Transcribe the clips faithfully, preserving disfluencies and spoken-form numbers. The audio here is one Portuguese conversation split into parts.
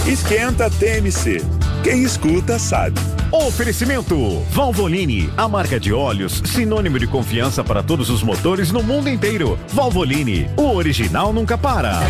Esquenta T M C. Quem escuta sabe. Oferecimento Valvoline, a marca de óleos sinônimo de confiança para todos os motores no mundo inteiro. Valvoline, o original nunca para.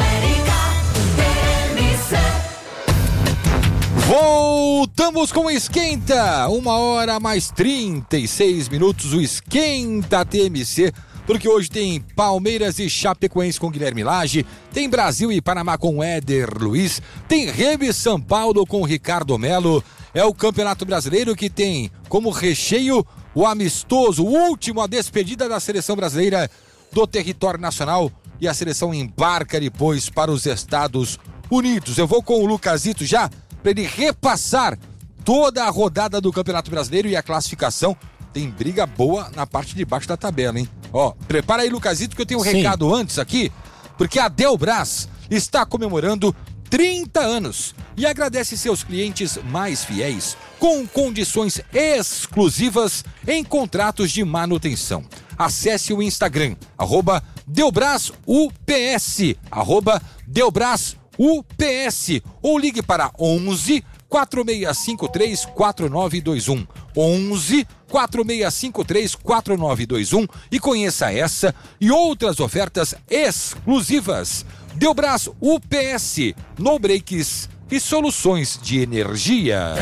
Voltamos com o Esquenta, uma hora mais trinta e seis minutos, o Esquenta T M C, porque hoje tem Palmeiras e Chapecoense com Guilherme Lage, tem Brasil e Panamá com Éder Luiz, tem Remo e São Paulo com Ricardo Melo, é o Campeonato Brasileiro que tem como recheio o amistoso, o último, a despedida da seleção brasileira do território nacional, e a seleção embarca depois para os Estados Unidos. Eu vou com o Lucasito já, para ele repassar toda a rodada do Campeonato Brasileiro e a classificação. Tem briga boa na parte de baixo da tabela, hein? Ó, prepara aí, Lucasito, que eu tenho um Sim. recado antes aqui, porque a Delbras está comemorando trinta anos e agradece seus clientes mais fiéis com condições exclusivas em contratos de manutenção. Acesse o Instagram, arroba DelbrasUPS, arroba DelbrasUPS, ou ligue para onze, quatro seis cinco três, quatro nove dois um, onze, quatro seis cinco três, quatro nove dois um e conheça essa e outras ofertas exclusivas. Delbras U P S, no breaks e soluções de energia.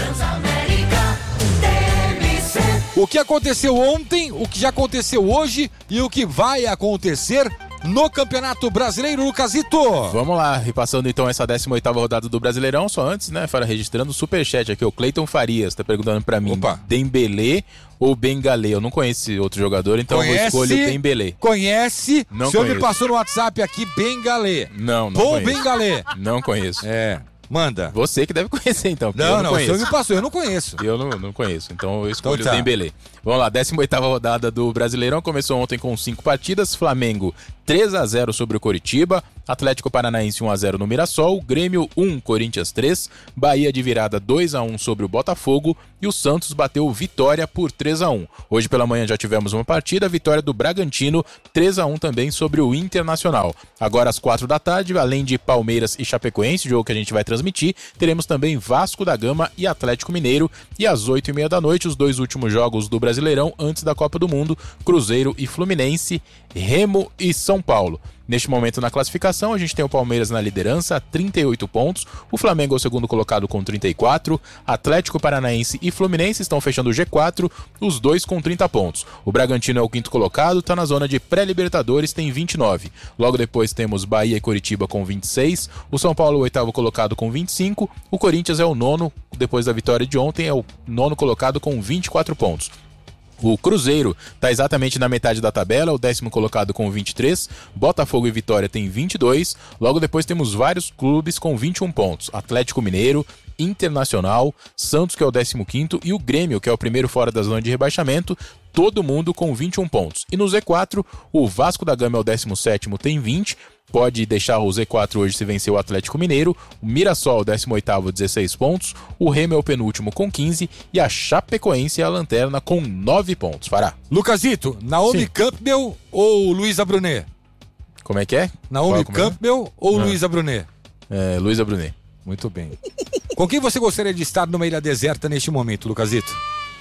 O que aconteceu ontem, o que já aconteceu hoje e o que vai acontecer no Campeonato Brasileiro, Lucasito. Vamos lá, repassando então essa décima oitava rodada do Brasileirão, só antes, né, Fara, registrando o superchat aqui, o Cleiton Farias tá perguntando pra mim, Opa. Dembélé ou Bengalê? Eu não conheço esse outro jogador, então conhece, eu vou escolher Dembélé. Conhece? Não o senhor conheço. me passou no WhatsApp aqui, Bengalê. Não, não Bom conheço. Bengalê. Não conheço. É. Manda. Você que deve conhecer, então. Não, eu não, não, conheço. o senhor me passou, eu não conheço. Eu não, não conheço, então eu escolho então tá. o Dembélé. Vamos lá, décima oitava rodada do Brasileirão, começou ontem com cinco partidas, Flamengo três a zero sobre o Coritiba, Atlético Paranaense um a zero no Mirassol, Grêmio um, Corinthians três, Bahia de virada dois a um sobre o Botafogo e o Santos bateu Vitória por três a um. Hoje pela manhã já tivemos uma partida, vitória do Bragantino, três a um também sobre o Internacional. Agora às quatro da tarde, além de Palmeiras e Chapecoense, jogo que a gente vai transmitir, teremos também Vasco da Gama e Atlético Mineiro, e às oito e meia da noite, os dois últimos jogos do Brasileirão antes da Copa do Mundo, Cruzeiro e Fluminense, Remo e São Paulo. Neste momento na classificação, a gente tem o Palmeiras na liderança, trinta e oito pontos, o Flamengo é o segundo colocado com trinta e quatro, Atlético Paranaense e Fluminense estão fechando o G quatro, os dois com trinta pontos. O Bragantino é o quinto colocado, está na zona de pré-libertadores, tem vinte e nove. Logo depois temos Bahia e Coritiba com vinte e seis, o São Paulo é o oitavo colocado com vinte e cinco, o Corinthians é o nono, depois da vitória de ontem, é o nono colocado com vinte e quatro pontos. O Cruzeiro está exatamente na metade da tabela, o décimo colocado com vinte e três, Botafogo e Vitória tem vinte e dois, logo depois temos vários clubes com vinte e um pontos, Atlético Mineiro, Internacional, Santos que é o décimo quinto e o Grêmio que é o primeiro fora da zona de rebaixamento, todo mundo com vinte e um pontos. E no Z quatro, o Vasco da Gama é o décimo sétimo, tem vinte, pode deixar o Z quatro hoje se vencer o Atlético Mineiro, o Mirassol, décimo oitavo, dezesseis pontos, o Remo é o penúltimo com quinze e a Chapecoense é a lanterna com nove pontos. Fará. Lucasito, Naomi Sim. Campbell ou Luísa Brunet? Como é que é? Naomi Campbell é? ou ah. Luísa Brunet? É, Luísa Brunet. Muito bem. Com quem você gostaria de estar numa ilha deserta neste momento, Lucasito?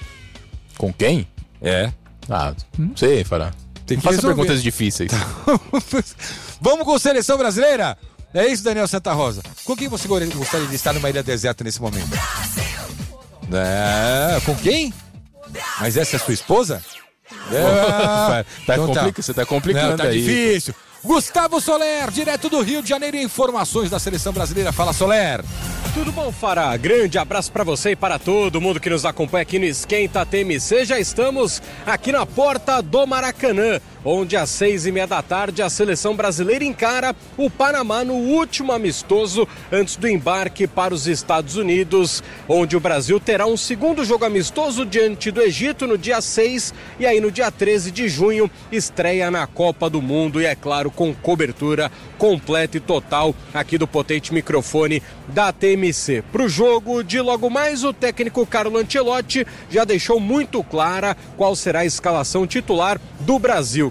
Com quem? É. Ah, não sei, Fará. Tem que faça resolver. perguntas difíceis. Vamos com a seleção brasileira? É isso, Daniel Santa Rosa. Com quem você gostaria de estar numa ilha deserta nesse momento? É, com quem? Mas essa é sua esposa? É, tá então complica, tá. Você tá complicando Não, tá aí. difícil. Gustavo Soler, direto do Rio de Janeiro, informações da seleção brasileira. Fala, Soler. Tudo bom, Fará? Grande abraço para você e para todo mundo que nos acompanha aqui no Esquenta T M C. Já estamos aqui na porta do Maracanã, onde às seis e meia da tarde a seleção brasileira encara o Panamá no último amistoso antes do embarque para os Estados Unidos, onde o Brasil terá um segundo jogo amistoso diante do Egito no dia seis e aí no dia treze de junho estreia na Copa do Mundo e, é claro, com cobertura completa e total aqui do potente microfone da T M C. Para o jogo de logo mais, o técnico Carlo Ancelotti já deixou muito clara qual será a escalação titular do Brasil,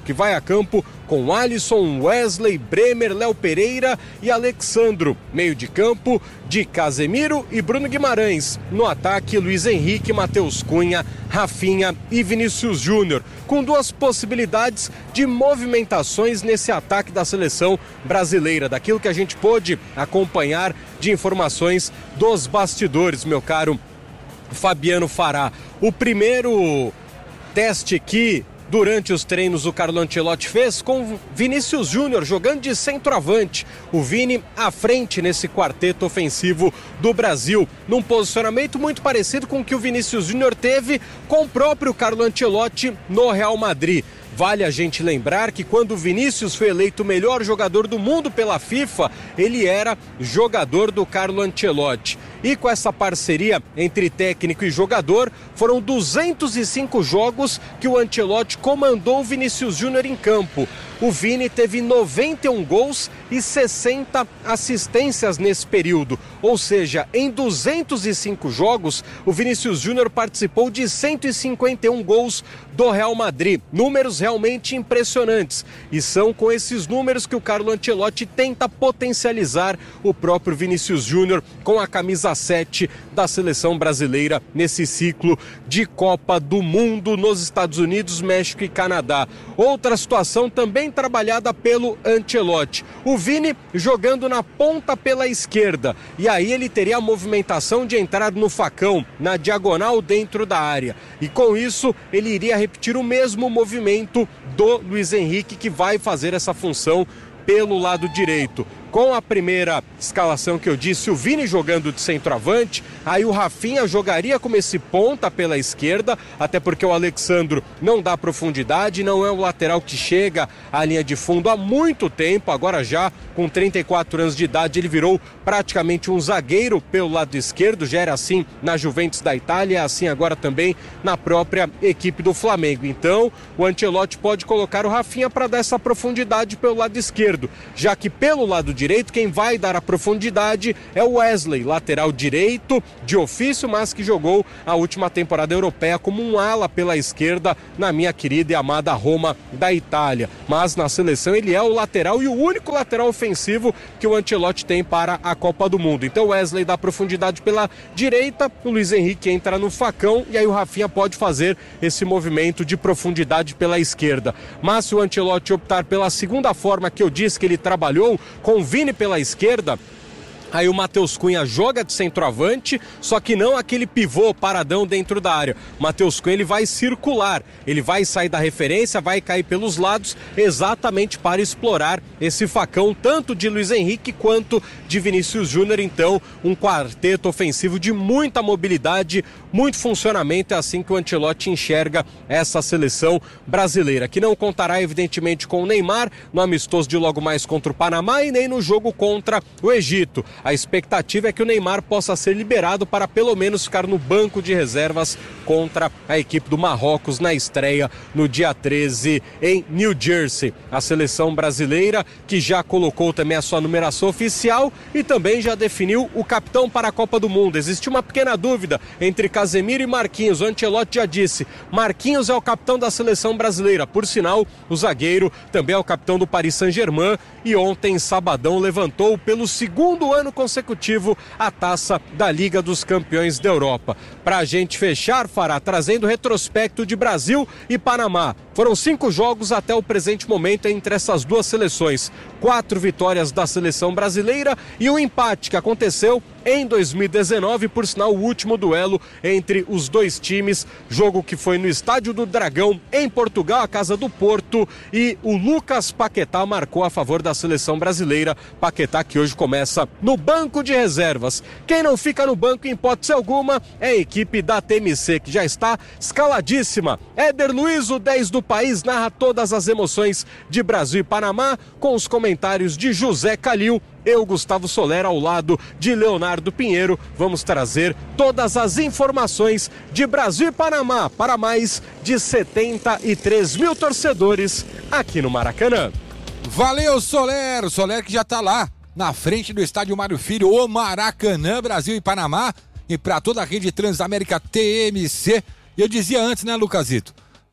que vai a campo com Alisson, Wesley, Bremer, Léo Pereira e Alexandro. Meio de campo de Casemiro e Bruno Guimarães. No ataque, Luiz Henrique, Matheus Cunha, Rafinha e Vinícius Júnior, com duas possibilidades de movimentações nesse ataque da seleção brasileira, daquilo que a gente pôde acompanhar de informações dos bastidores, meu caro Fabiano Fará. O primeiro teste que durante os treinos o Carlo Ancelotti fez com Vinícius Júnior jogando de centroavante, o Vini à frente nesse quarteto ofensivo do Brasil, num posicionamento muito parecido com o que o Vinícius Júnior teve com o próprio Carlo Ancelotti no Real Madrid. Vale a gente lembrar que quando o Vinícius foi eleito o melhor jogador do mundo pela FIFA, ele era jogador do Carlo Ancelotti. E com essa parceria entre técnico e jogador, foram duzentos e cinco jogos que o Ancelotti comandou o Vinícius Júnior em campo. O Vini teve noventa e um gols e sessenta assistências nesse período. Ou seja, em duzentos e cinco jogos, o Vinícius Júnior participou de cento e cinquenta e um gols do Real Madrid. Números realmente impressionantes. E são com esses números que o Carlo Ancelotti tenta potencializar o próprio Vinícius Júnior com a camisa sete da seleção brasileira nesse ciclo de Copa do Mundo nos Estados Unidos, México e Canadá. Outra situação também trabalhada pelo Ancelotti. O Vini jogando na ponta pela esquerda. E aí ele teria a movimentação de entrar no facão, na diagonal dentro da área. E com isso ele iria repetir o mesmo movimento do Luiz Henrique, que vai fazer essa função pelo lado direito. Com a primeira escalação que eu disse, o Vini jogando de centroavante, aí o Rafinha jogaria como esse ponta pela esquerda, até porque o Alexandro não dá profundidade, não é o lateral que chega à linha de fundo há muito tempo, agora já com trinta e quatro anos de idade ele virou praticamente um zagueiro pelo lado esquerdo, já era assim na Juventus da Itália, assim agora também na própria equipe do Flamengo. Então o Ancelotti pode colocar o Rafinha para dar essa profundidade pelo lado esquerdo, já que pelo lado direito, quem vai dar a profundidade é o Wesley, lateral direito de ofício, mas que jogou a última temporada europeia como um ala pela esquerda na minha querida e amada Roma da Itália. Mas na seleção ele é o lateral e o único lateral ofensivo que o Ancelotti tem para a Copa do Mundo. Então o Wesley dá profundidade pela direita, o Luiz Henrique entra no facão e aí o Rafinha pode fazer esse movimento de profundidade pela esquerda. Mas se o Ancelotti optar pela segunda forma que eu disse que ele trabalhou, com Vini pela esquerda, aí o Matheus Cunha joga de centroavante, só que não aquele pivô paradão dentro da área. O Matheus Cunha ele vai circular, ele vai sair da referência, vai cair pelos lados, exatamente para explorar esse facão, tanto de Luiz Henrique quanto de Vinícius Júnior. Então, um quarteto ofensivo de muita mobilidade, muito funcionamento. É assim que o Ancelotti enxerga essa seleção brasileira, que não contará evidentemente com o Neymar no amistoso de logo mais contra o Panamá e nem no jogo contra o Egito. A expectativa é que o Neymar possa ser liberado para pelo menos ficar no banco de reservas contra a equipe do Marrocos na estreia no dia treze em New Jersey. A seleção brasileira que já colocou também a sua numeração oficial e também já definiu o capitão para a Copa do Mundo. Existe uma pequena dúvida entre Casemiro e Marquinhos. O Ancelotti já disse, Marquinhos é o capitão da seleção brasileira. Por sinal, o zagueiro também é o capitão do Paris Saint-Germain e ontem, sabadão, levantou pelo segundo ano consecutivo a taça da Liga dos Campeões da Europa. Para a gente fechar, Fará, trazendo o retrospecto de Brasil e Panamá. Foram cinco jogos até o presente momento entre essas duas seleções. Quatro vitórias da seleção brasileira e um empate que aconteceu em dois mil e dezenove, por sinal o último duelo entre os dois times, jogo que foi no Estádio do Dragão, em Portugal, a casa do Porto, e o Lucas Paquetá marcou a favor da seleção brasileira. Paquetá que hoje começa no banco de reservas. Quem não fica no banco em hipótese alguma é a equipe da T M C, que já está escaladíssima. Éder Luiz, o dez do país, narra todas as emoções de Brasil e Panamá, com os comentários de José Calil. Eu, Gustavo Soler, ao lado de Leonardo Pinheiro, vamos trazer todas as informações de Brasil e Panamá para mais de setenta e três mil torcedores aqui no Maracanã. Valeu, Soler! O Soler que já está lá na frente do estádio Mário Filho, o Maracanã, Brasil e Panamá, e para toda a rede Transamérica T M C. Eu dizia antes, né, Lucasito?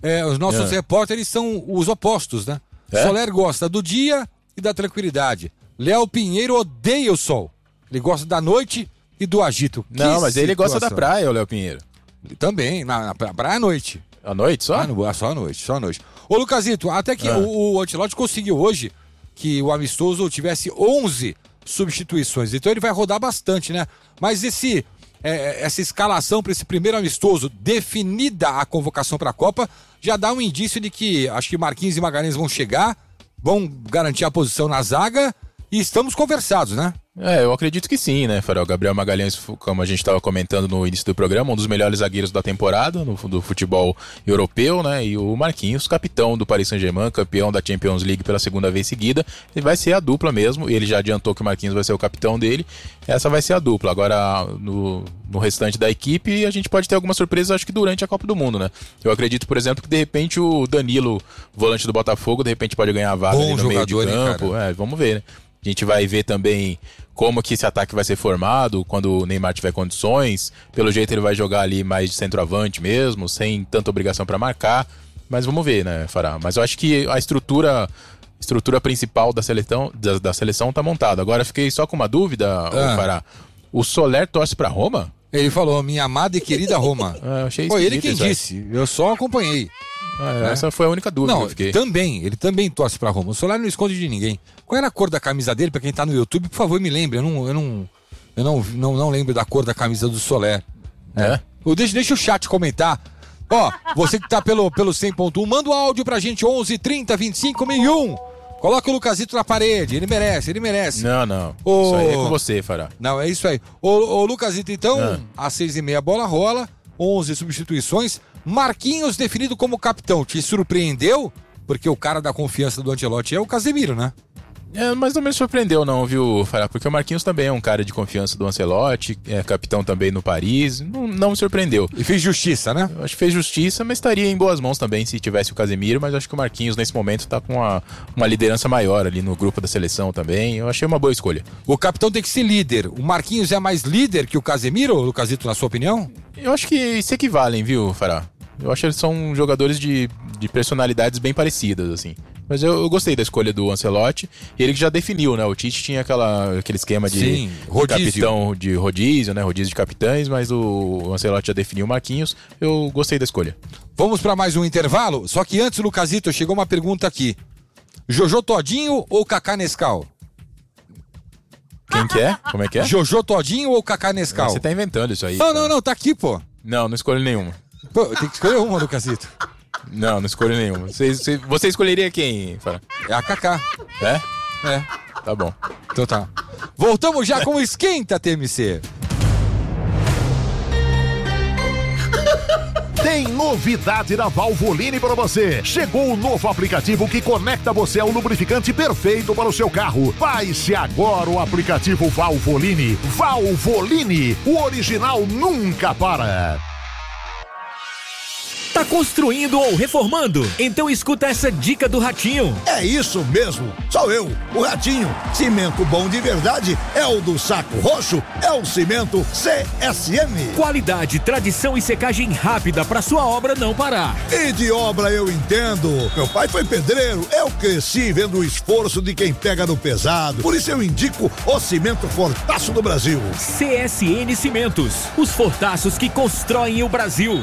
é, os nossos É. repórteres são os opostos, né? É? Soler gosta do dia e da tranquilidade. Léo Pinheiro odeia o sol. Ele gosta da noite e do agito. Que Não, mas ele gosta da situação. praia, o Léo Pinheiro. Ele também, na, na pra- praia à noite. À noite só? Ah, no, só à noite, só à noite. Ô, Lucasito, até que Ah. o, o Ancelotti conseguiu hoje que o amistoso tivesse onze substituições. Então ele vai rodar bastante, né? Mas esse, é, essa escalação para esse primeiro amistoso, definida a convocação para a Copa, já dá um indício de que acho que Marquinhos e Magalhães vão chegar, vão garantir a posição na zaga e estamos conversados, né? É, eu acredito que sim, né, Farol? Gabriel Magalhães, como a gente estava comentando no início do programa, um dos melhores zagueiros da temporada no, do futebol europeu, né? E o Marquinhos, capitão do Paris Saint-Germain, campeão da Champions League pela segunda vez seguida. Ele vai ser a dupla mesmo. Ele já adiantou que o Marquinhos vai ser o capitão dele. Essa vai ser a dupla. Agora, no, no restante da equipe, a gente pode ter alguma surpresa, acho que durante a Copa do Mundo, né? Eu acredito, por exemplo, que de repente o Danilo, volante do Botafogo, de repente pode ganhar a vaga Bom ali no meio de jogador, hein, campo. cara? É, vamos ver, né? A gente vai ver também como que esse ataque vai ser formado quando o Neymar tiver condições. Pelo jeito ele vai jogar ali mais de centroavante mesmo, sem tanta obrigação para marcar. Mas vamos ver, né, Fará? Mas eu acho que a estrutura, estrutura principal da seleção, da, da seleção tá montada. Agora fiquei só com uma dúvida, Ah. ô, Fará. O Soler torce pra Roma? Ele falou, minha amada e querida Roma. Ah, eu achei Foi ele esquisito quem isso aí. disse, eu só acompanhei. Ah, essa foi a única dúvida que Não, eu fiquei. também, ele também torce pra Roma. O Solar não esconde de ninguém. Qual era a cor da camisa dele, pra quem tá no YouTube? Por favor, me lembre. Eu não, eu não, eu não, não, não lembro da cor da camisa do Soler. É? Ou Deixa, deixa o chat comentar. Ó, você que tá pelo, pelo cem ponto um, manda o áudio pra gente, onze, trinta, vinte e cinco, mil e um. Coloca o Lucasito na parede, ele merece, ele merece. Não, não. Ô- Isso aí é com você, Fará. Não, é isso aí. Ô, ô Lucasito, então, Ah. às seis e meia a bola rola, onze substituições. Marquinhos definido como capitão. Te surpreendeu? Porque o cara da confiança do Ancelotti é o Casemiro, né? É, mas não me surpreendeu não, viu, Fará? Porque o Marquinhos também é um cara de confiança do Ancelotti, é capitão também no Paris, não, não me surpreendeu. E fez justiça, né? Eu acho que fez justiça, mas estaria em boas mãos também se tivesse o Casemiro, mas acho que o Marquinhos nesse momento tá com uma, uma liderança maior ali no grupo da seleção também, eu achei uma boa escolha. O capitão tem que ser líder. O Marquinhos é mais líder que o Casemiro, Lucasito, na sua opinião? Eu acho que se equivalem, viu, Fará? Eu acho que eles são jogadores de, de personalidades bem parecidas, assim. Mas eu, eu gostei da escolha do Ancelotti. Ele que já definiu, né? O Tite tinha aquela, aquele esquema de, Sim, de rodízio. capitão de rodízio, né? Rodízio de capitães, mas o Ancelotti já definiu o Marquinhos. Eu gostei da escolha. Vamos para mais um intervalo? Só que antes, Lucasito, chegou uma pergunta aqui. Jojo Todinho ou Kaká Nescau? Quem que é? Como é que é? Jojo Todinho ou Kaká Nescau? Você tá inventando isso aí. Não, cara. não, não, tá aqui, pô. Não, não escolho nenhuma. Pô, tem que escolher uma, Lucasito. Não, não escolho nenhuma. Você, você, você escolheria quem, Fará? É a Kaká. É? É, Tá bom. então tá. Voltamos já com o Esquenta T M C. Tem novidade da Valvoline para você. Chegou o novo aplicativo que conecta você ao lubrificante perfeito para o seu carro. Baixe agora o aplicativo Valvoline. Valvoline, o original nunca para. Tá construindo ou reformando? Então escuta essa dica do Ratinho. É isso mesmo, sou eu, o Ratinho. Cimento bom de verdade é o do Saco Roxo, é o Cimento C S M. Qualidade, tradição e secagem rápida para sua obra não parar. E de obra eu entendo. Meu pai foi pedreiro, eu cresci vendo o esforço de quem pega no pesado. Por isso eu indico o Cimento Fortaço do Brasil. C S N Cimentos, os fortaços que constroem o Brasil.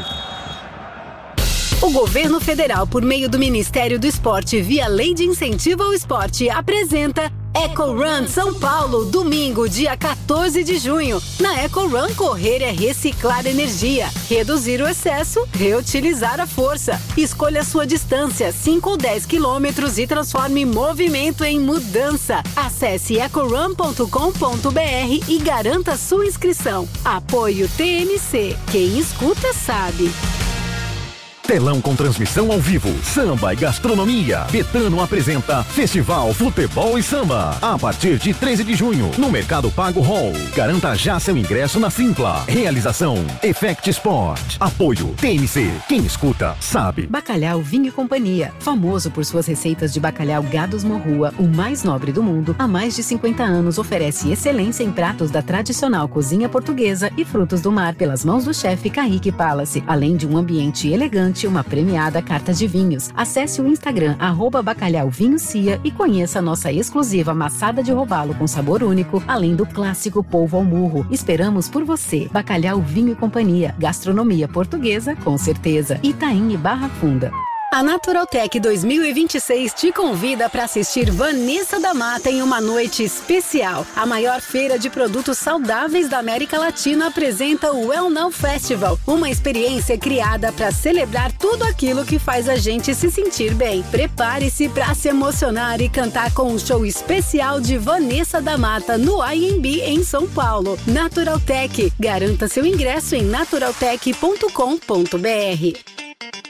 O governo federal, por meio do Ministério do Esporte, via Lei de Incentivo ao Esporte, apresenta Eco Run São Paulo, domingo, dia quatorze de junho. Na Eco Run, correr é reciclar energia, reduzir o excesso, reutilizar a força. Escolha a sua distância, cinco ou dez quilômetros, e transforme movimento em mudança. Acesse eco run ponto com ponto b r e garanta sua inscrição. Apoio T M C. Quem escuta sabe. Telão com transmissão ao vivo, samba e gastronomia. Betano apresenta Festival Futebol e Samba. A partir de treze de junho, no Mercado Pago Hall. Garanta já seu ingresso na Simpla. Realização Effect Sport. Apoio T M C. Quem escuta, sabe. Bacalhau Vinho e Companhia, famoso por suas receitas de bacalhau Gados Morrua, o mais nobre do mundo, há mais de cinquenta anos oferece excelência em pratos da tradicional cozinha portuguesa e frutos do mar pelas mãos do chefe Kaique Palace, além de um ambiente elegante convite e uma premiada carta de vinhos. Acesse o Instagram, arroba Bacalhau Vinho Cia, e conheça a nossa exclusiva maçada de robalo com sabor único, além do clássico polvo ao murro. Esperamos por você. Bacalhau Vinho e Companhia. Gastronomia portuguesa, com certeza. Itaim e Barra Funda. A Naturaltech dois mil e vinte e seis te convida para assistir Vanessa da Mata em uma noite especial. A maior feira de produtos saudáveis da América Latina apresenta o Well Now Festival, uma experiência criada para celebrar tudo aquilo que faz a gente se sentir bem. Prepare-se para se emocionar e cantar com um show especial de Vanessa da Mata no I M B em São Paulo. Naturaltech, garanta seu ingresso em naturaltech ponto com ponto br.